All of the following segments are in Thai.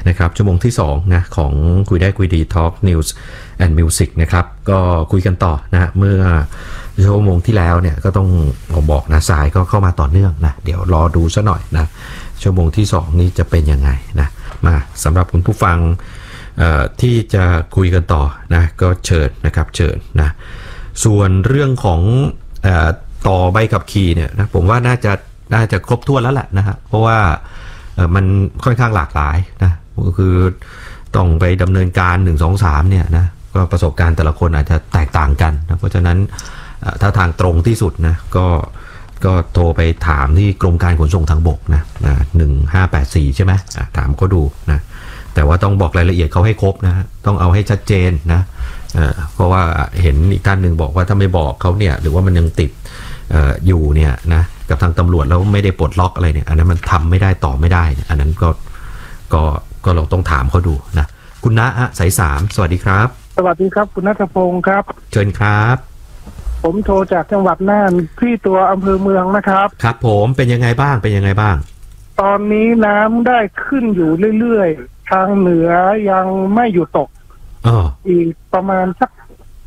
นะครับชั่วโมงที่2นะของคุยได้คุยดี Talk News and Music นะครับก็คุยกันต่อนะเมื่อชั่วโมงที่แล้วเนี่ยก็ต้องบอกนะสายก็เข้ามาต่อเนื่องนะเดี๋ยวรอดูซะหน่อยนะชั่วโมงที่2นี้จะเป็นยังไงนะมาสำหรับคุณผู้ฟังที่จะคุยกันต่อนะก็เชิญนะครับเชิญนะส่วนเรื่องของต่อใบขับขี่เนี่ยนะผมว่าน่าจะครบถ้วนแล้วแหละนะฮะเพราะว่ามันค่อนข้างหลากหลายนะก็คือต้องไปดำเนินการ1 2 3เนี่ยนะก็ประสบการณ์แต่ละคนอาจจะแตกต่างกันนะเพราะฉะนั้นถ้าทางตรงที่สุดนะก็โทรไปถามที่กรมการขนส่งทางบกนะ1584ใช่ไหมถามเขาดูนะแต่ว่าต้องบอกรายละเอียดเขาให้ครบนะต้องเอาให้ชัดเจนนะเพราะว่าเห็นอีกท่านหนึ่งบอกว่าถ้าไม่บอกเขาเนี่ยหรือว่ามันยังติดอยู่เนี่ยนะกับทางตำรวจแล้วไม่ได้ปลดล็อกอะไรเนี่ยอันนั้นมันทำไม่ได้ต่อไม่ได้อันนั้นก็เราต้องถามเขาดูนะคุณณะสาย3สวัสดีครับสวัสดีครับคุณณัฐพงศ์ครับเชิญครับผมโทรจากจังหวัดน่านที่ตัวอำเภอเมืองนะครับครับผมเป็นยังไงบ้างตอนนี้น้ำได้ขึ้นอยู่เรื่อยๆทางเหนือยังไม่หยุดตกอีกประมาณสัก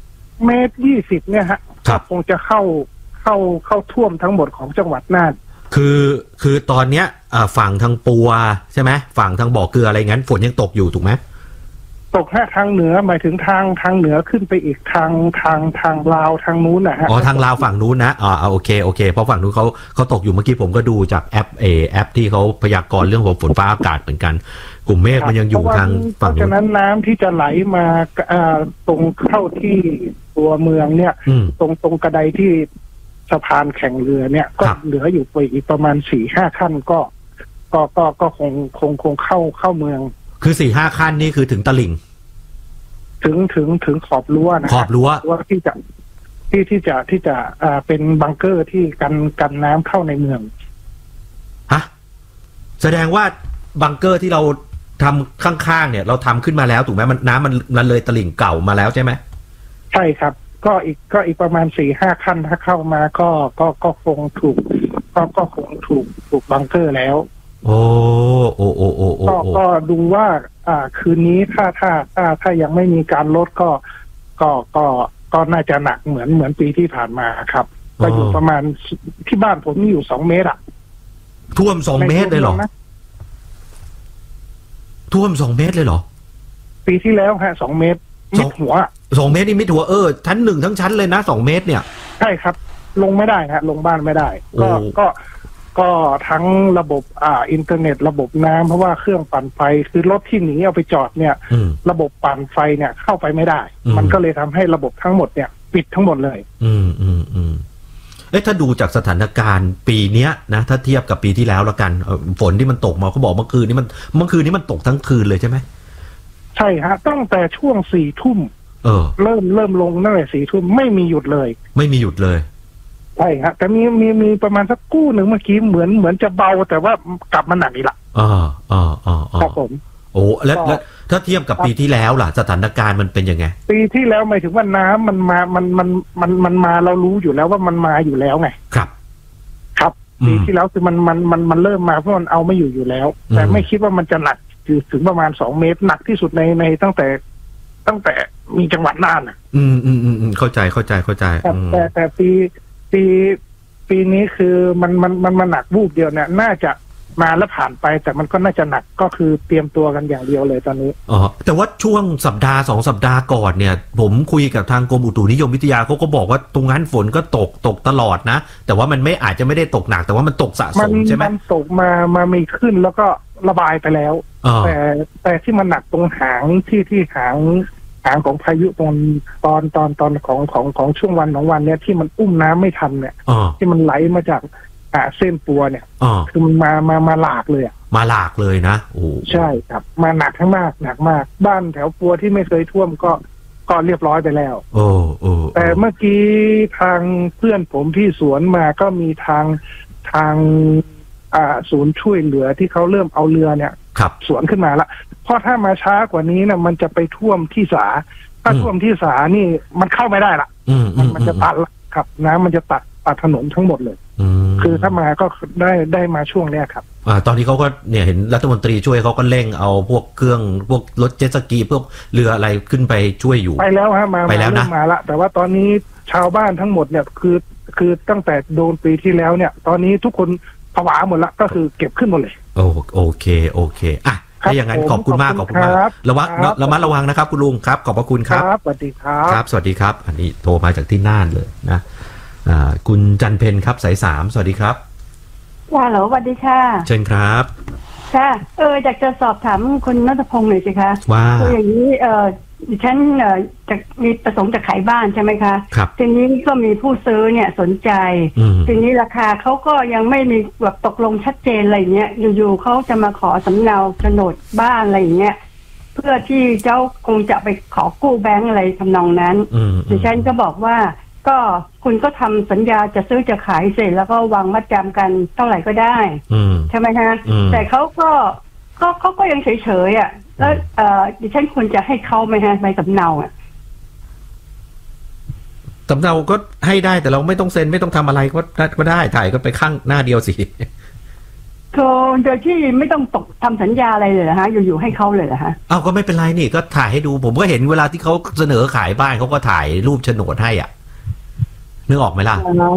1.20 เนี่ยฮะคงจะเข้าท่วมทั้งหมดของจังหวัดน่านคือตอนเนี้ยฝั่งทางปัวใช่ไหมฝั่งทางบ่อเกลืออะไรงั้นฝนยังตกอยู่ถูกไหมตกแค่ทางเหนือหมายถึงทางเหนือขึ้นไปอีกทางลาวทางนู้นนะฮะทางลาวฝั่งนู้นนะโอเคเพราะฝั่งนู้นเขาตกอยู่เมื่อกี้ผมก็ดูจากแอปที่เขาพยากรณ์เรื่องของฝนฟ้าอากาศเหมือนกันกลุ่มเมฆมันยังอยู่ทางฝั่งนู้นเพราะฉะนั้นน้ำที่จะไหลมาตรงเข้าที่ตัวเมืองเนี่ยตรงกระไดที่สะพานแข่งเรือเนี่ยก็เหลืออยู่ไปอีกประมาณ 4-5 ขั้นก็คงเข้าเมืองคือ 4-5 ขั้นนี่คือถึงตลิ่งถึงขอบรั้วนะขอบรั้วที่จะเป็นบังเกอร์ที่กันน้ำเข้าในเมืองฮะแสดงว่าบังเกอร์ที่เราทำข้างๆเนี่ยเราทำขึ้นมาแล้วถูกไหมน้ำมันเลยตลิ่งเก่ามาแล้วใช่ไหมใช่ครับก็อีกประมาณ 4-5 ขั้นถ้าเข้ามาก็คงถูกบังเกอร์แล้วโอ้ก็ดูว่าคืนนี้ถ้ายังไม่มีการลดก็น่าจะหนักเหมือนปีที่ผ่านมาครับก็อยู่ประมาณที่บ้านผมอยู่2 เมตรท่วม2 เมตรเลยเหรอท่วม2 เมตรเลยเหรอปีที่แล้วฮะ2 เมตรมิดหัว 2 เมตรนี่มิดหัวชั้น1ทั้งชั้นเลยนะ2 เมตรเนี่ยใช่ครับลงไม่ได้ฮะลงบ้านไม่ได้ก็ทั้งระบบอินเทอร์เน็ตระบบน้ำเพราะว่าเครื่องปั่นไฟคือรถที่หนีเอาไปจอดเนี่ยระบบปั่นไฟเนี่ยเข้าไปไม่ได้มันก็เลยทำให้ระบบทั้งหมดเนี่ยปิดทั้งหมดเลยถ้าดูจากสถานการณ์ปีนี้นะถ้าเทียบกับปีที่แล้วละกันฝนที่มันตกมาเขาบอกเมื่อคืนนี้มันตกทั้งคืนเลยใช่ไหมใช่ฮะตั้งแต่ช่วง4 ทุ่มเริ่มลงตั้งแต่4 ทุ่มไม่มีหยุดเลยใช่ฮะแต่มีประมาณสักกู้หนึ่งเมื่อกี้เหมือนจะเบาแต่ว่ากลับมาหนักอีกละครับผมแล้วถ้าเทียบกับปีที่แล้วล่ะสถานการณ์มันเป็นยังไงปีที่แล้วหมายถึงว่าน้ำมันมาเรารู้อยู่แล้วว่ามันมาอยู่แล้วไงครับปีที่แล้วคือมันเริ่มมาเพราะมันเอาไม่อยู่แล้วแต่ไม่คิดว่ามันจะหนักถึงประมาณ2 เมตรหนักที่สุดในตั้งแต่มีจังหวัดน่านเข้าใจแต่ปีนี้คือมันหนักวูบเดียวเนี่ยน่าจะมาแล้วผ่านไปแต่มันก็น่าจะหนักก็คือเตรียมตัวกันอย่างเดียวเลยตอนนี้แต่ว่าช่วงสัปดาห์2 สัปดาห์ก่อนเนี่ยผมคุยกับทางกรมอุตุนิยมวิทยาเขาก็บอกว่าตรงนั้นฝนก็ตกตลอดนะแต่ว่ามันอาจจะไม่ได้ตกหนักแต่ว่ามันตกสะสมใช่ไหมมันตกมามีขึ้นแล้วก็ระบายไปแล้วแต่ที่มันหนักตรงหางที่หางของพายุตอนของช่วงวัน2 วันเนี่ยที่มันอุ้มน้ำไม่ทันเนี่ยที่มันไหลมาจากเส้นปัวเนี่ยคือมันมาหลากเลยมาหลากเลยนะโอ้ใช่ครับมาหนักมากบ้านแถวปัวที่ไม่เคยท่วมก็เรียบร้อยไปแล้วแต่เมื่อกี้ทางเพื่อนผมที่สวนมาก็มีทางศูนย์ช่วยเหลือที่เขาเริ่มเอาเรือเนี่ยสวนขึ้นมาละเพราะถ้ามาช้ากว่านี้นะมันจะไปท่วมที่สาถ้าท่วมที่สานี่มันเข้าไม่ได้ละมันจะตัดครับน้ำมันจะตัดถนนทั้งหมดเลยคือถ้ามาก็ได้มาช่วงเนี้ยครับตอนนี้เขาก็เนี่ยเห็นรัฐมนตรีช่วยเขาก็เร่งเอาพวกเครื่องพวกรถเจ็ตสกีพวกเรืออะไรขึ้นไปช่วยอยู่ไปแล้วฮะมาไปแล้วนะมาละแต่ว่าตอนนี้ชาวบ้านทั้งหมดเนี่ยคือตั้งแต่โดนปีที่แล้วเนี่ยตอนนี้ทุกคนผวาหมดละก็คือเก็บขึ้นหมดเลยโอเคอ่ะถ้าอย่างนั้นขอบคุณมากขอบคุณมากระมัดระวังนะครับคุณลุงครับขอบพระคุณครับสวัสดีครับครับสวัสดีครับอันนี้โทรมาจากที่น่านเลยนะคุณจันเพ็ญครับสาย3สวัสดีครับค่ะเหรอสวัสดีค่ะเชิญครับค่ะอยากจะสอบถามคุณณัฐพงศ์หน่อยสิคะว่าคืออย่างนี้ดิฉันจะมีประสงค์จะขายบ้านใช่ไหมคะครับทีนี้ก็มีผู้ซื้อเนี่ยสนใจทีนี้ราคาเขาก็ยังไม่มีแบบตกลงชัดเจนอะไรเงี้ยอยู่ๆเขาจะมาขอสำเนาโฉนดบ้านอะไรเงี้ยเพื่อที่เจ้าคงจะไปขอกู้แบงก์อะไรทำนองนั้นดิฉันก็บอกว่าก็คุณก็ทำสัญญาจะซื้อจะขายเสร็จแล้วก็วางมัดจำกันเท่าไหร่ก็ได้ใช่ไหมฮะแต่เขาก็ยังเฉยๆอ่ะแล้วดิฉันควรจะให้เขาไหมฮะใบสำเนาอ่ะสำเนาก็ให้ได้แต่เราไม่ต้องเซ็นไม่ต้องทำอะไรก็ได้ถ่ายก็ไปข้างหน้าเดียวสิโดยที่ไม่ต้องตกทำสัญญาอะไรเลยเหรอฮะอยู่ๆให้เขาเลยเหรอฮะก็ไม่เป็นไรนี่ก็ถ่ายให้ดูผมก็เห็นเวลาที่เขาเสนอขายบ้านเขาก็ถ่ายรูปโฉนดให้อ่ะนึกออกไหมล่ะ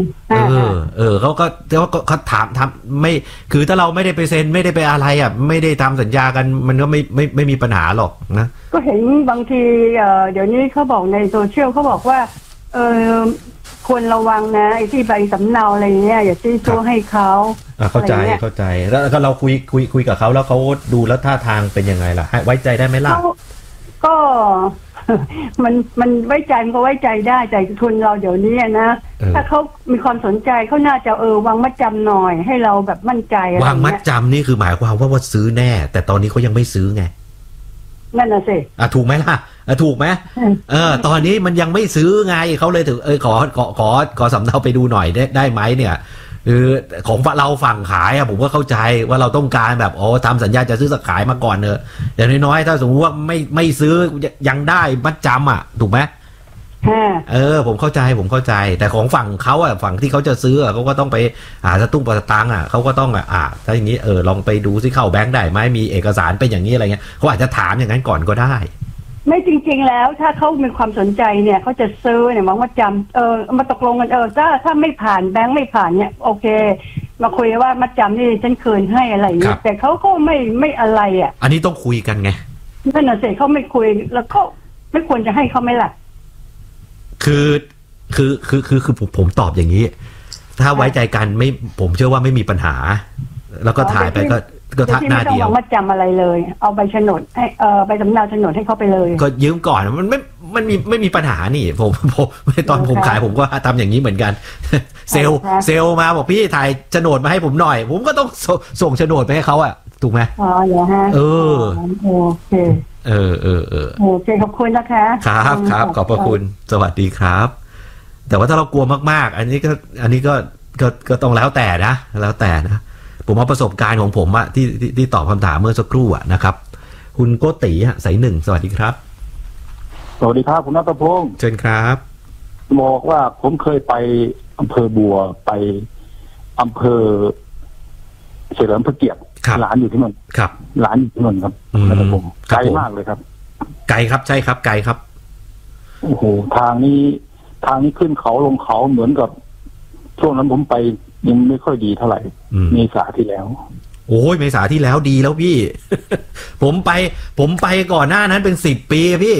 เขาถามไม่คือถ้าเราไม่ได้ไปเซ็นไม่ได้ไปอะไรอ่ะไม่ได้ทำสัญญากันมันก็ไม่มีปัญหาหรอกนะก็เห็นบางทีเดี๋ยวนี้เขาบอกในโซเชียลเขาบอกว่าควรระวังนะไอ้ที่ใบสำเนาอะไรเงี้ยอย่าซื้อตัวให้เขาเข้าใจแล้วก็เราคุยกับเขาแล้วเขาดูแล้วท่าทางเป็นยังไงล่ะไว้ใจได้ไหมล่ะก็มันไว้ใจมันก็ไว้ใจได้แต่ทุนเราเดี๋ยวนี้นะถ้าเขามีความสนใจเขาน่าจะวางมัดจำหน่อยให้เราแบบมั่นใจวางมัดจำนี่คือหมายความว่าซื้อแน่แต่ตอนนี้เขายังไม่ซื้อไงนั่นน่ะสิถูกไหมล่ะถูกไหมตอนนี้มันยังไม่ซื้อไงเขาเลยถึงขอสำเนาไปดูหน่อยได้ไหมเนี่ยของเราฝั่งขายผมก็เข้าใจว่าเราต้องการแบบทำสัญญาจะซื้อสักขายมาก่อนเนอะอย่างน้อยๆถ้าสมมติว่าไม่ซื้อยังได้มัดจำถูกไหมผมเข้าใจแต่ของฝั่งเขาฝั่งที่เขาจะซื้อเขาก็ต้องไปหาสตุ้งประตังเขาก็ต้องถ้าอย่างนี้ลองไปดูซิเข้าแบงค์ได้ไหมมีเอกสารเป็นอย่างนี้อะไรเงี้ยเขาอาจจะถามอย่างนั้นก่อนก็ได้ไม่จริงๆแล้วถ้าเขามีความสนใจเนี่ยเขาจะซื้อเนี่ยมัดจำมาตกลงกันถ้าไม่ผ่านแบงค์ไม่ผ่านเนี่ยโอเคมาคุยว่ามัดจำนี่ฉันคืนให้อะไรอย่างเงี้ยแต่เขาก็ไม่อะไรอันนี้ต้องคุยกันไงนั่นน่ะสิเขาไม่คุยแล้วก็ไม่ควรจะให้เขาไหมล่ะคือผมตอบอย่างนี้ถ้าไว้ใจกันไม่ผมเชื่อว่าไม่มีปัญหาแล้วก็ถ่ายไปก็ทักหน้าเดียวไม่ต้องมาจำอะไรเลยเอาใบโฉนดให้ใบสำเนาโฉนดให้เขาไปเลยก็ยืมก่อนมันไม่มีปัญหานี่ผมตอนผมขายผมก็ทำอย่างนี้เหมือนกันเซลมาบอกพี่ถ่ายโฉนดมาให้ผมหน่อยผมก็ต้องส่งโฉนดไปให้เขาถูกไหมเหรอฮะโอเคโอเคขอบคุณนะคะครับขอบพระคุณสวัสดีครับแต่ว่าถ้าเรากลัวมากๆอันนี้ก็ต้องแล้วแต่นะผมเอาประสบการณ์ของผมที่ตอบคำถามเมื่อสักครู่นะครับคุณโกติสาย1สวัสดีครับสวัสดีครับคุณณัฐพงศ์เชิญครับบอกว่าผมเคยไปอำเภอบัวไปอำเภอเฉลิมพระเกียรติหลานอยู่ที่นั่นครับหลานอยู่ที่นั่นครับณัฐพงศ์ไกลมากเลยครับไกลครับใช่ครับไกลครับโอ้โหทางนี้ขึ้นเขาลงเขาเหมือนกับช่วงนั้นผมไปยังไม่ค่อยดีเท่าไหร่เมษาที่แล้วโอ้ยเมษาที่แล้วดีแล้วพี่ ผมไปก่อนหน้านั้นเป็น10 ปีพี่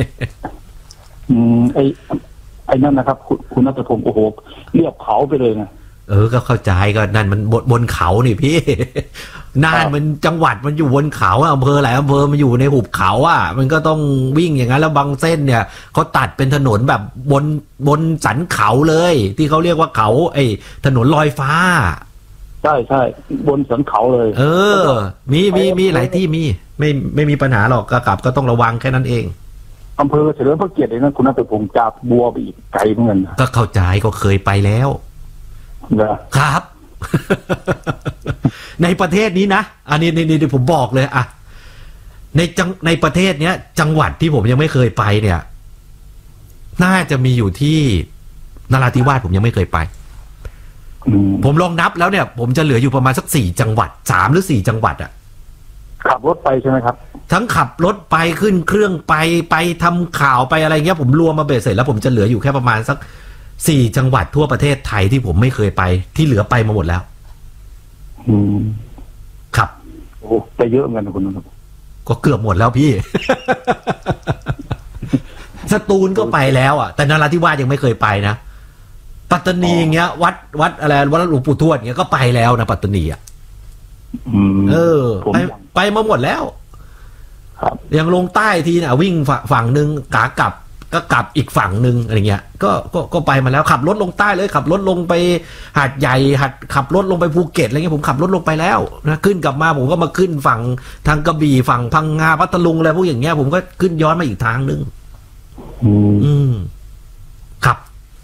ไอ้นั่นนะครับคุณณัฐพงศ์โอ้โหเรียบเขาไปเลยนะก็เข้าใจก็นั่นมันบนเขานี่พี่น่านมันจังหวัดมันอยู่บนเขาอำเภอหลายอำเภอมันอยู่ในหุบเขามันก็ต้องวิ่งอย่างนั้นแล้วบางเส้นเนี่ยเขาตัดเป็นถนนแบบบนสันเขาเลยที่เขาเรียกว่าเขาถนนลอยฟ้าใช่บนสันเขาเลยมีหลายที่ไม่มีปัญหาหรอกก็ต้องระวังแค่นั้นเองอำเภอเฉลิมพระเกียรติเองนะคุณณัฐพงศ์จากบัวไปอีกไกลเหมือนกันก็เข้าใจก็เคยไปแล้วครับ ในประเทศนี้นะอันนี้ผมบอกเลยในประเทศเนี้ยจังหวัดที่ผมยังไม่เคยไปเนี่ยน่าจะมีอยู่ที่นราธิวาสผมยังไม่เคยไปผมลองนับแล้วเนี่ยผมจะเหลืออยู่ประมาณสัก4 จังหวัด3 หรือ 4 จังหวัดอ่ะขับรถไปใช่ไหมครับทั้งขับรถไปขึ้นเครื่องไปทำข่าวไปอะไรเงี้ยผมรวมมาเบ็ดเสร็จแล้วผมจะเหลืออยู่แค่ประมาณสัก4 จังหวัดทั่วประเทศไทยที่ผมไม่เคยไปที่เหลือไปมาหมดแล้วครับโอ้ไปเยอะเหมือนกันคุณนะครับก็เกือบหมดแล้วพี่ สตูลก็ไปแล้วอ่ะแต่นราธิวาสยังไม่เคยไปนะปัตตานีอย่างเงี้ยวัดอะไรวัดหลวงปู่ทวดเงี้ยก็ไปแล้วนะปัตตานีอ่ะไปมาหมดแล้วยังลงใต้ทีน่ะวิ่งฝั่งนึงขากลับก็กลับอีกฝั่งนึงอะไรเงี้ยก็ไปมาแล้วขับรถลงใต้เลยขับรถลงไปหาดใหญ่ขับรถลงไปภูเก็ตอะไรเงี้ยผมขับรถลงไปแล้วนะขึ้นกลับมาผมก็มาขึ้นฝั่งทางกระบี่ฝั่งพังงาพัทลุงอะไรพวกอย่างเงี้ยผมก็ขึ้นย้อนมาอีกทางนึงครับ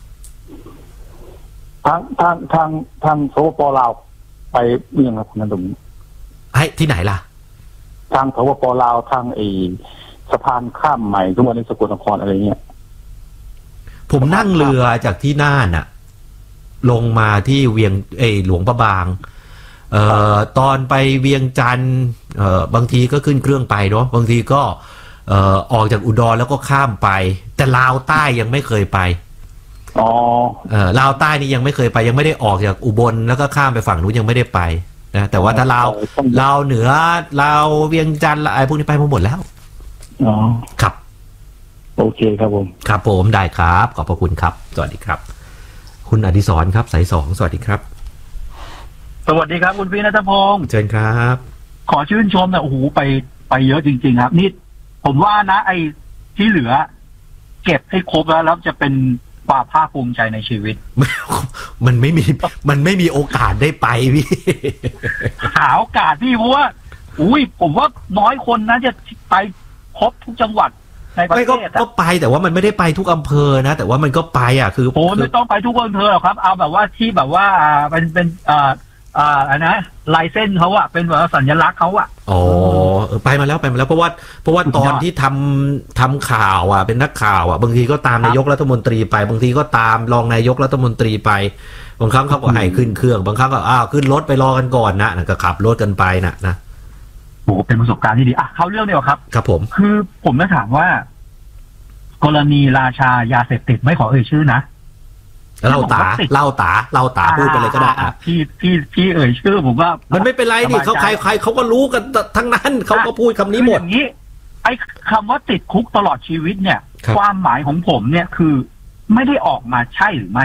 ทางสปป.ลาวไปยังไงคุณนันทมที่ไหนล่ะทางสปป.ลาวทางสะพานข้ามใหม่ทุกวันในสกลนครอะไรเงี้ยผมนั่งเรือจากที่น่านน่ะลงมาที่เวียงหลวงพระบางตอนไปเวียงจันทร์บางทีก็ขึ้นเครื่องไปเนาะบางทีก็ออกจากอุดรแล้วก็ข้ามไปแต่ลาวใต้ยังไม่เคยไปลาวใต้นี่ยังไม่เคยไปยังไม่ได้ออกจากอุบลแล้วก็ข้ามไปฝั่งนู้นยังไม่ได้ไปนะแต่ว่าถ้าลาวเหนือลาวเวียงจันทร์อะไรพวกนี้ไปมาหมดแล้วครับโอเคครับผมครับผมได้ครับขอบพระคุณครับสวัสดีครับคุณอดิศรครับสาย2สวัสดีครับสวัสดีครับคุณพี่ณัฐพงศ์เชิญครับขอชื่นชมนะโอ้โหไปเยอะจริงๆครับนี่ผมว่านะไอ้ที่เหลือเก็บให้ครบแล้วจะเป็นความภาคภูมิใจในชีวิตมันไม่มีโอกาสได้ไปพี่หาโอกาสพี่เพราะว่าผมว่าน้อยคนนะจะไปครบทุกจังหวัดในประเทศก็ไปแต่ว่ามันไม่ได้ไปทุกอำเภอนะแต่ว่ามันก็ไปอ่ะคือโอ้ไม่ต้องไปทุกอำเภอหรอกครับเอาแบบว่าที่แบบว่าเป็นนะลายเส้นเขาอะเป็นแบบสัญลักษณ์เขาอะไปมาแล้วเพราะว่าตอนที่ทำข่าวอ่ะเป็นนักข่าวอ่ะบางทีก็ตามนายกรัฐมนตรีไปบางทีก็ตามรองนายกรัฐมนตรีไปบางครั้งเขาก็ให้ขึ้นเครื่องบางครั้งก็ขึ้นรถไปรอกันก่อนนะก็ขับรถกันไปนะโอ้เป็นประสบการณ์ที่ดีเข้าเรื่องเดียวครับครับผมคือผมจะถามว่ากรณีราชายาเสพติดไม่ขอเอ่ยชื่อนะเล่าตาพูดไปเลยก็ได้พี่เอ่ยชื่อผมว่ามันไม่เป็นไรนี่เขาใครเขาก็รู้กันทั้งนั้นเขาก็พูดคำนี้หมดอย่างนี้ไอ้คำว่าติดคุกตลอดชีวิตเนี่ยความหมายของผมเนี่ยคือไม่ได้ออกมาใช่หรือไม่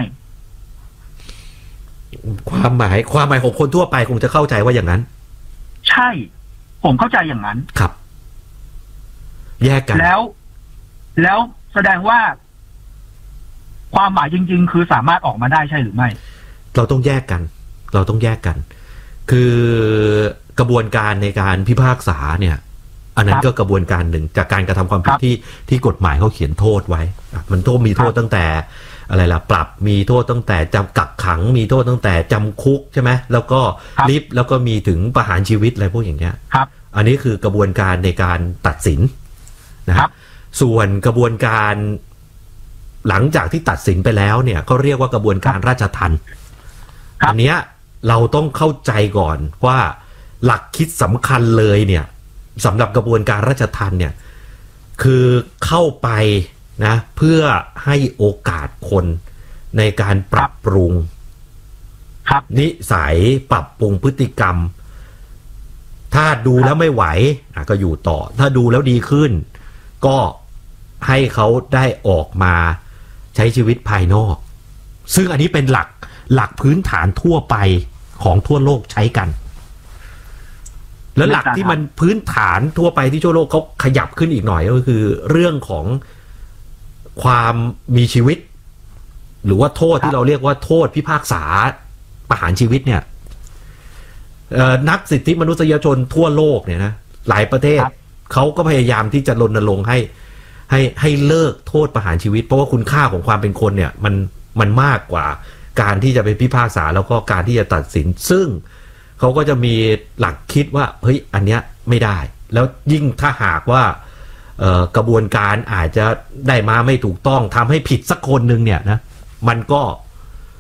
ความหมายของคนทั่วไปคงจะเข้าใจว่าอย่างนั้นใช่ผมเข้าใจอย่างนั้นครับแยกกันแล้วแสดงว่าความหมายจริงๆคือสามารถออกมาได้ใช่หรือไม่เราต้องแยกกันคือกระบวนการในการพิพากษาเนี่ยอันนั้นก็กระบวนการหนึ่งจากการกระทำความผิดที่กฎหมายเขาเขียนโทษไว้มันโทษมีโทษตั้งแต่อะไรล่ะปรับมีโทษตั้งแต่จำกักขังมีโทษตั้งแต่จำคุกใช่ไหมแล้วก็ลิฟแล้วก็มีถึงประหารชีวิตอะไรพวกอย่างเงี้ยอันนี้คือกระบวนการในการตัดสินนะครับส่วนกระบวนการหลังจากที่ตัดสินไปแล้วเนี่ยเขาเรียกว่ากระบวนการราชทัณฑ์อันเนี้ยเราต้องเข้าใจก่อนว่าหลักคิดสำคัญเลยเนี่ยสำหรับกระบวนการราชทัณฑ์เนี่ยคือเข้าไปนะเพื่อให้โอกาสคนในการปรับปรุงนิสัยปรับปรุงพฤติกรรมถ้าดูแล้วไม่ไหวก็อยู่ต่อถ้าดูแล้วดีขึ้นก็ให้เขาได้ออกมาใช้ชีวิตภายนอกซึ่งอันนี้เป็นหลักพื้นฐานทั่วไปของทั่วโลกใช้กันแล้วหลักที่มันพื้นฐานทั่วไปที่ทั่วโลกเขาขยับขึ้นอีกหน่อยก็คือเรื่องของความมีชีวิตหรือว่าโทษที่เราเรียกว่าโทษพิพากษาประหารชีวิตเนี่ยนักสิทธิมนุษยชนทั่วโลกเนี่ยนะหลายประเทศเขาก็พยายามที่จะรณรงค์ให้เลิกโทษประหารชีวิตเพราะว่าคุณค่าของความเป็นคนเนี่ยมันมากกว่าการที่จะไปพิพากษาแล้วก็การที่จะตัดสินซึ่งเขาก็จะมีหลักคิดว่าเฮ้ยอันเนี้ยไม่ได้แล้วยิ่งถ้าหากว่ากระบวนการอาจจะได้มาไม่ถูกต้องทำให้ผิดสักคนหนึ่งเนี่ยนะมันก็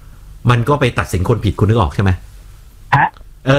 มันก็ไปตัดสินคนผิดคุณนึกออกใช่ไหมแพ้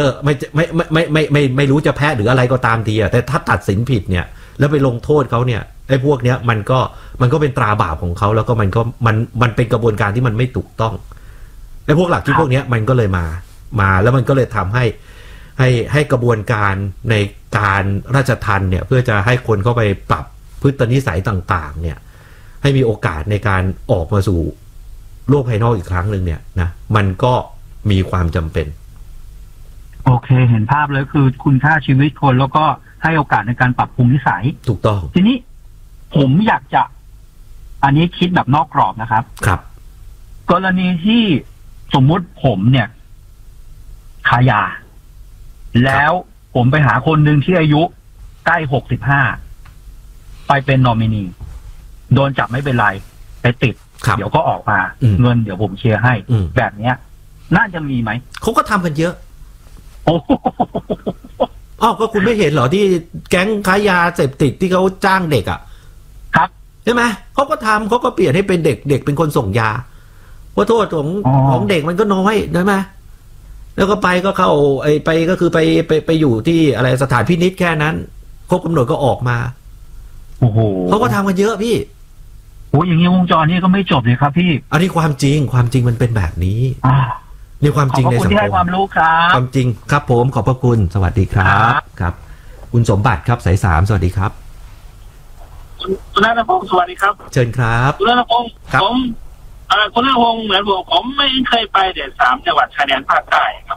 ไม่รู้จะแพ้หรืออะไรก็ตามทีอะแต่ถ้าตัดสินผิดเนี่ยแล้วไปลงโทษเขาเนี่ยไอ้พวกเนี้ยมันก็เป็นตราบาปของเขาแล้วก็มันเป็นกระบวนการที่มันไม่ถูกต้องไอ้พวกหลักที่พวกเนี้ยมันก็เลยมาแล้วมันก็เลยทำให้กระบวนการในการราชทัณฑ์เนี่ยเพื่อจะให้คนเข้าไปปรับพฤตินิสัยต่างๆเนี่ยให้มีโอกาสในการออกมาสู่โลกภายนอกอีกครั้งหนึ่งเนี่ยนะมันก็มีความจำเป็นโอเคเห็นภาพเลยคือคุณค่าชีวิตคนแล้วก็ให้โอกาสในการปรับปรุงนิสัยถูกต้องทีนี้ผมอยากจะอันนี้คิดแบบนอกกรอบนะครับครับกรณีที่สมมุติผมเนี่ยขายยาแล้วผมไปหาคนหนึ่งที่อายุใกล้65ไปเป็นนอมินีโดนจับไม่เป็นไรไปติดเดี๋ยวก็ออกมาเงินเดี๋ยวผมเคลียร์ให้แบบเนี้ยน่าจะมีไหมเขาก็ทำกันเยอะโอ้อ้าวก็คุณไม่เห็นเหรอที่แก๊งค้ายาเสพติดที่เขาจ้างเด็กอ่ะครับใช่ไหมเขาก็ทำเขาก็เปลี่ยนให้เป็นเด็กเป็นคนส่งยาเพราะโทษของเด็กมันก็น้อยใช่ไหมแล้วก็ไปก็เข้าไปก็คือไปอยู่ที่อะไรสถานพินิจแค่นั้นครบกำหนดก็ออกมาโอ้โหเขาก็ทำกันเยอะพี่โอ้อย่างนี้วงจรนี้ก็ไม่จบเลยครับพี่อันนี้ความจริงมันเป็นแบบนี้ในความจริงในสังคมขอบคุณที่ให้ความรู้ครับความจริงครับผมขอบพระคุณสวัสดีครับครับคุณสมบัติครับสาย3สวัสดีครับคุณณัฐพงศ์สวัสดีครับเชิญครับคุณณัฐพงศ์ผมคุณณัฐพงศ์เหมือนผมไม่เคยไปเด็ด3จังหวัดชายแดนภาคใต้ครับ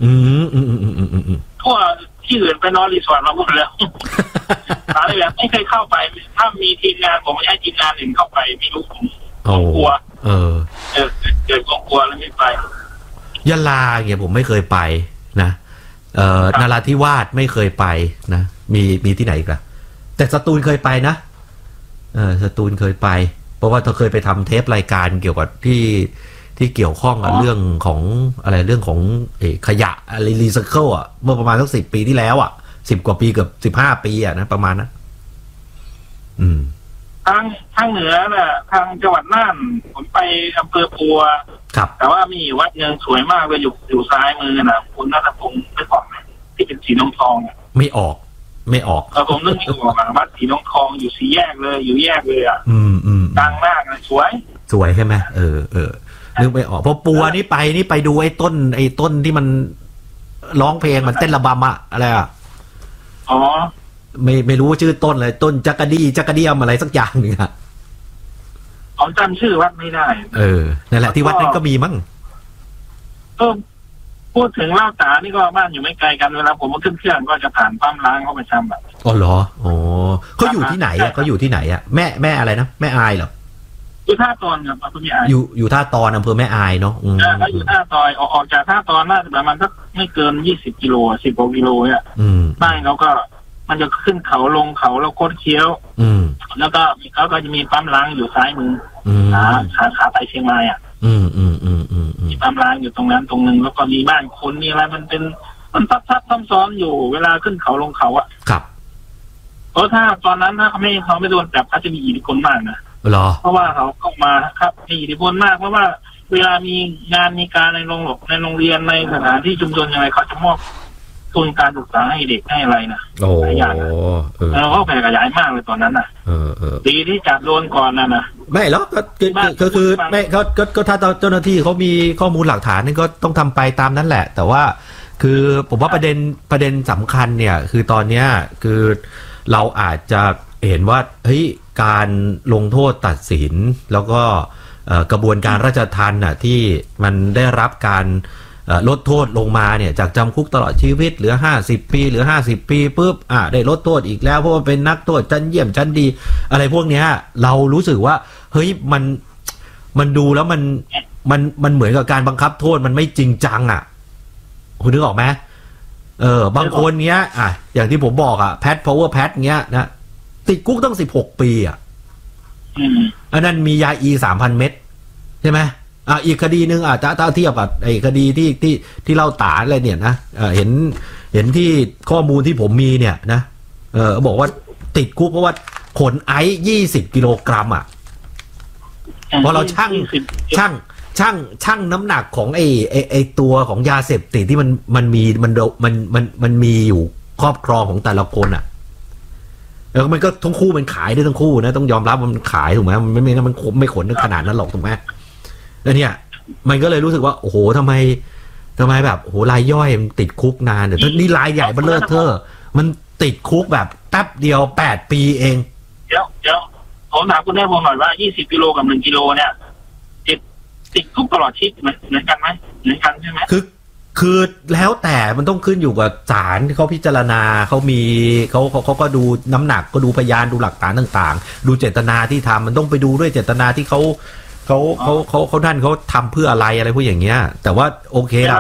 ทั่วที่อื่นไปนอนรีสอร์ทมาหมดแล้วอะไรแบบไม่เคยเข้าไปถ้ามีทีมงานผมให้ทีมงานอื่นเข้าไปไม่รู้ผมกลัวเกิดกลัวแล้วไม่ไปยะลาเนี่ยผมไม่เคยไปนะนราธิวาสไม่เคยไปนะมีที่ไหนอีกล่ะแต่สตูลเคยไปนะสตูลเคยไปเพราะว่าเราเคยไปทำเทปรายการเกี่ยวกับที่เกี่ยวข้องกับเรื่องของอะไรเรื่องของขยะอะไรรีไซเคิลอ่ะเมื่อประมาณสัก10 ปีที่แล้วอ่ะ10 กว่าปีเกือบ15 ปีอ่ะนะประมาณนั้นทางเหนือน่ะทางจังหวัดน่านผมไปอำเภอปัวแต่ว่ามีวัดเงินสวยมากเลยอยู่ซ้ายมือนะคุณณัฐพงศ์ไม่บอกไหมที่เป็นสีทองไม่ออกผมนึกไม่ออกวัดสีทองอยู่4 แยกเลยอยู่แยกเลยอ่ะดังมากเลยสวยใช่ไหมนึกไม่ออกเพราะปัวนี่ไปดูไอ้ต้นที่มันร้องเพลงมันเต้นระบำอะอะไรอ่ะอ๋อไม่รู้ชื่อต้นอะไรต้นจักรดียมอะไรสักอย่างหนึ่งอะผมจำชื่อวัดไม่ได้นั่นแหละที่วัดนั้นก็มีมั้งพูดถึงเล่าตานี่ก็บ้านอยู่ไม่ไกลกันเวลาผมมาขึ้นเครื่องก็จะผ่านปั๊มล้างเข้าไปทำแบบอ๋อเหรออ๋อเขาอยู่ที่ไหนอ่ะแม่อะไรนะแม่อายเหรออยู่ท่าตอนครับอำเภอแม่อายอยู่ท่าตอนอำเภอแม่อายเนาะแล้วอยู่ท่าตอยออกจากท่าตอนน่าจะประมาณสักไม่เกิน20 กิโล10 กว่ากิโลเนี่ยบ้านเขาก็มันจะขึ้นเขาลงเขาแล้วโคตรเคี้ยวแล้วก็เขาก็จะมีปั๊มล้างอยู่ซ้ายมือขาไปเชียงรายอ่ะมีปั๊มล้างอยู่ตรงนั้นตรงนึงแล้วก็มีบ้านคนมีอะไรมันซับซ้อนอยู่เวลาขึ้นเขาลงเขาอ่ะครับเพราะถ้าตอนนั้นถ้าเขาไม่โดนจับเขาจะมีอิทธิพลมากนะเพราะว่าเขาเข้ามาครับมีอิทธิพลมากเพราะว่าเวลามีงานมีการในโรงเรียนในสถานที่ชุมชนยังไงเขาจะมอบทุนการศึกษาให้เด็กให้อะไรนะหลายอย่างแล้วก็แผ่ขยายมากเลยตอนนั้นน่ะดีที่จับโดนก่อนนะไม่หรอกก็คือไม่ก็ถ้าเจ้าหน้าที่เขามีข้อมูลหลักฐานนี่ก็ต้องทำไปตามนั้นแหละแต่ว่าคือผมว่าประเด็นสำคัญเนี่ยคือตอนเนี้ยคือเราอาจจะเห็นว่าเฮ้ยการลงโทษตัดสินแล้วก็กระบวนการราชทัณฑ์น่ะที่มันได้รับการลดโทษลงมาเนี่ยจากจำคุกตลอดชีวิตเหลือ50 ปีเหลือ50 ปีปุ๊บได้ลดโทษอีกแล้วเพราะว่าเป็นนักโทษชั้นเยี่ยมชั้นดีอะไรพวกเนี้ยเรารู้สึกว่าเฮ้ยมันดูแล้วมันเหมือนกับการบังคับโทษมันไม่จริงจังอ่ะคุณนึกออกไหมบางคนเนี้ยอย่างที่ผมบอกแพทพาวเวอร์แพทเงี้ยนะติดคุกตั้ง16 ปีอันนั้นมียาอี3,000 เม็ดใช่ไหมอีกคดีหนึ่งจะถ้าเทียบกับไอ้คดีที่เล่าตาอะไรเนี่ยนะเห็นที่ข้อมูลที่ผมมีเนี่ยนะบอกว่าติดคุกเพราะว่าขนไอซ์20 กิโลกรัมพอเราช่ช่างน้ำหนักของไอตัวของยาเสพติดที่มันมีอยู่ครอบครองของแต่ละคนอ่ะแล้วมันก็ทั้งคู่มันขายได้ทั้งคู่นะต้องยอมรับมันขายถูกไหมมันไม่ขนขนาดนั้นหรอกถูกไหมแล้วเนี่ยมันก็เลยรู้สึกว่าโอ้โหทำไมแบบโอ้โหรายย่อยมันติดคุกนานเดี๋ยวนี่รายใหญ่เบ้อเร่อเธอมันติดคุกแบบแป๊บเดียว8 ปีเองเดี๋ยวผมถามคุณได้ผมหน่อยว่า20 กิโลกับ1 กิโลเนี่ยติดคุกตลอดชีวิตเหมือนกันไหมเหมือนกันใช่ไหมคือแล้วแต่มันต้องขึ้นอยู่กับศาลที่เขาพิจารณาเขาก็ดูน้ำหนักก็ดูพยานดูหลักฐานต่างๆดูเจตนาที่ทำมันต้องไปดูด้วยเจตนาที่เขาท่านเขาทำเพื่ออะไรพวกอย่างเงี้ยแต่ว่าโอเคละ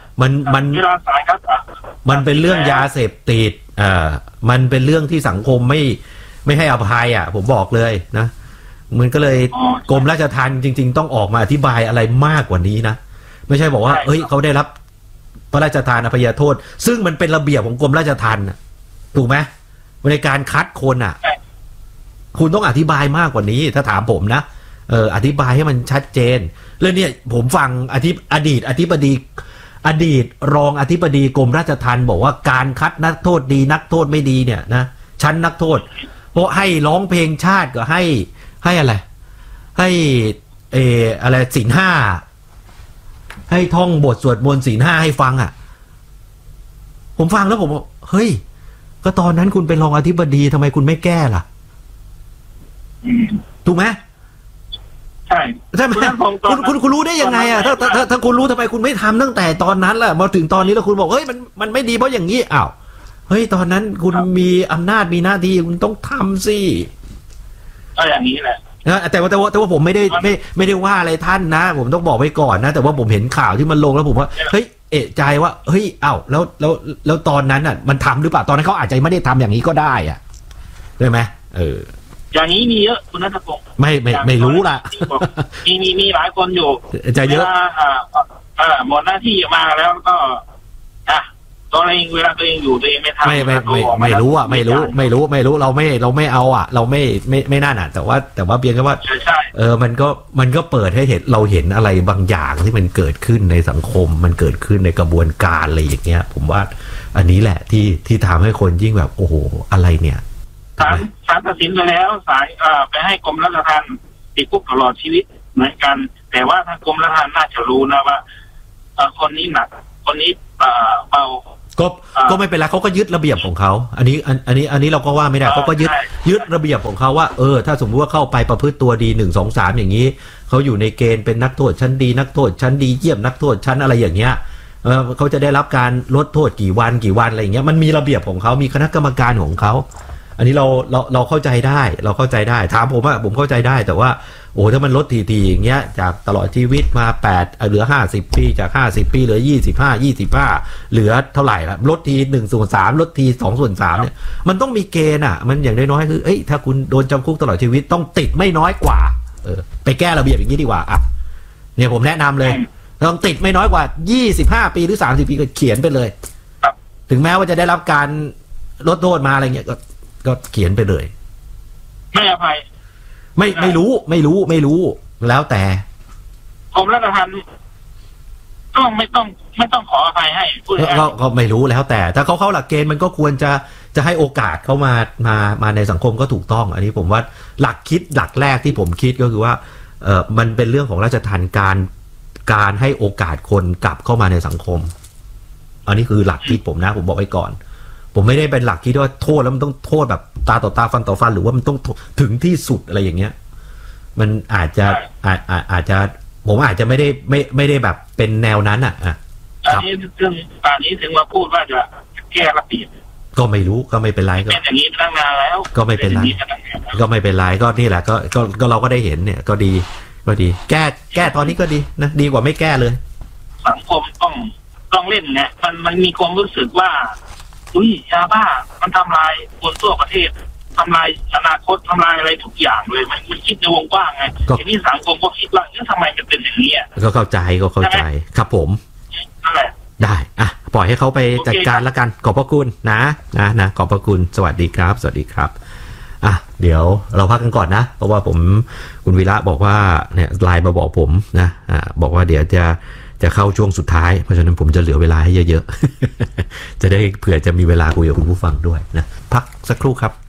มันเป็นเรื่องยาเสพติดมันเป็นเรื่องที่สังคมไม่ให้อภัยผมบอกเลยนะมันก็เลยกรมราชทัณฑ์จริงๆต้องออกมาอธิบายอะไรมากกว่านี้นะไม่ใช่บอกว่าเฮ้ยเขาได้รับพระราชทานอภัยโทษซึ่งมันเป็นระเบียบของกรมราชทัณฑ์ถูกไหมในการคัดคนคุณต้องอธิบายมากกว่านี้ถ้าถามผมนะอธิบายให้มันชัดเจนแล้วเนี่ยผมฟังอดีตรองอธิบดีกรมราชทัณฑ์บอกว่าการคัดนักโทษดีนักโทษไม่ดีเนี่ยนะชั้นนักโทษเพราะให้ร้องเพลงชาติก็ให้อะไรให้อะไรศีล 5ให้ท่องบทสวดมนต์ศีล 5ให้ฟังผมฟังแล้วผมบอกเฮ้ยก็ตอนนั้นคุณเป็นรองอธิบดีทำไมคุณไม่แก้ล่ะถูกไหมใช่ไหมคุณรู้ได้ยังไงถ้าคุณรู้ทำไมคุณไม่ทำตั้งแต่ตอนนั้นล่ะมาถึงตอนนี้แล้วคุณบอกเฮ้ยมันไม่ดีเพราะอย่างนี้อ้าวเฮ้ยตอนนั้นคุณมีอำนาจมีหน้าที่คุณต้องทำสิก็อย่างนี้แหละแต่ว่าผมไม่ได้ว่าอะไรท่านนะผมต้องบอกไว้ก่อนนะแต่ว่าผมเห็นข่าวที่มันลงแล้วผมว่าเฮ้ยเอะใจว่าเฮ้ยอ้าวแล้วตอนนั้นมันทำหรือเปล่าตอนนั้นเขาอาจจะไม่ได้ทำอย่างนี้ก็ได้ได้ไหมอย่างนี้มีเยอะคุณนัทพงศ์ไม่รู้ล่ะมีหลายคนอยู่จะเยอะหมดหน้าที่มาแล้วก็ตัวเองเวลาตัวเองอยู่ตัวเองไม่ทำไม่รู้ไม่รู้เราไม่เอาเราไม่น่าแต่ว่าเพียงแค่ว่ามันก็เปิดให้เห็นเราเห็นอะไรบางอย่างที่มันเกิดขึ้นในสังคมมันเกิดขึ้นในกระบวนการอะไรอย่างเงี้ยผมว่าอันนี้แหละที่ทำให้คนยิ่งแบบโอ้โหอะไรเนี่ยศาลตัดสินไปแล้วศาลไปให้กรมราชทัณฑ์ติดคุกตลอดชีวิตเหมือนกันแต่ว่าทางกรมราชทัณฑ์น่าจะรู้นะว่าคนนี้หนักคนนี้เบาก็ไม่เป็นไรเขาก็ยึดระเบียบของเขาอันนี้เราก็ว่าไม่ได้เขาก็ยึดระเบียบของเขาว่าถ้าสมมติว่าเข้าไปประพฤติตัวดี1 2 3อย่างนี้เขาอยู่ในเกณฑ์เป็นนักโทษชั้นดีนักโทษชั้นดีเยี่ยมนักโทษชั้นอะไรอย่างเงี้ยเขาจะได้รับการลดโทษกี่วันอะไรอย่างเงี้ยมันมีระเบียบของเขามีคณะกรรมการของเขาอันนี้เราเข้าใจได้ถามผมผมเข้าใจได้แต่ว่าโอ้ถ้ามันลดทีอย่างเงี้ยจากตลอดชีวิตมา8เหลือ50 ปีจาก50 ปีเหลือ25เหลือเท่าไหร่ละลดที1/3ลดที2/3เนี่ยมันต้องมีเกณฑ์มันอย่างน้อยๆคือถ้าคุณโดนจำคุกตลอดชีวิตต้องติดไม่น้อยกว่าไปแก้ระเบียบอย่างนี้ดีกว่าเนี่ยผมแนะนำเลยต้องติดไม่น้อยกว่า25 ปีหรือ30 ปีก็เขียนไปเลยถึงแม้ว่าจะได้รับการลดโทษมาอะไรเงี้ยก็เขียนไปเลยไม่อภัยไม่รู้แล้วแต่กรมราชทัณฑ์ต้องไม่ต้องขออภัยให้ก็ไม่รู้แล้วแต่ถ้าเขาเข้าหลักเกณฑ์มันก็ควรจะให้โอกาสเขามาในสังคมก็ถูกต้องอันนี้ผมว่าหลักแรกที่ผมคิดก็คือว่ามันเป็นเรื่องของราชทัณฑ์การให้โอกาสคนกลับเข้ามาในสังคมอันนี้คือหลักคิดผมนะผมบอกไว้ก่อนผมไม่ได้เป็นหลักคิดว่าโทษแล้วมันต้องโทษแบบตาต่อตาฟันต่อฟันหรือว่ามันต้องถึงที่สุดอะไรอย่างเงี้ยมันอาจจะผมอาจจะไม่ได้แบบเป็นแนวนั้นอันนี้ถึงมาพูดว่าจะแก้ระเบียบก็ไม่รู้ก็ไม่เป็นไรก็เป็นอย่างนี้ตั้งนานแล้วก็ไม่เป็นไรก็นี่แหละก็เราก็ได้เห็นเนี่ยก็ดีแก้ตอนนี้ก็ดีนะดีกว่าไม่แก้เลยสังคมต้องเล่นเนี่ยมันมีความรู้สึกว่ายาบ้ามันทำลายคนทั่วประเทศทำลายอนาคตทำลายอะไรทุกอย่างเลยมันคิดในวงกว้างไงทีนี้สังคมก็คิดว่าทำไมมันเป็นอย่างนี้ก็เข้าใจครับผมนั่นแหละได้ปล่อยให้เขาไปจัดการแล้วกันขอบพระคุณนะขอบพระคุณสวัสดีครับอ่ะเดี๋ยวเราพักกันก่อนนะเพราะว่าคุณวีระบอกว่าเนี่ยไลน์มาบอกผมนะบอกว่าเดี๋ยวจะเข้าช่วงสุดท้ายเพราะฉะนั้นผมจะเหลือเวลาให้เยอะๆ จะได้เผื่อจะมีเวลาคุยกับคุณผู้ฟังด้วยนะพักสักครู่ครับ